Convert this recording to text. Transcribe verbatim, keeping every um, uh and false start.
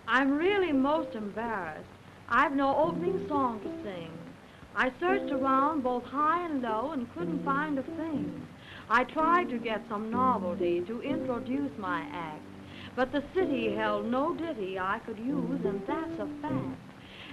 I'm really most embarrassed. I've no opening song to sing. I searched around both high and low and couldn't find a thing. I tried to get some novelty to introduce my act, but the city held no ditty I could use, and that's a fact.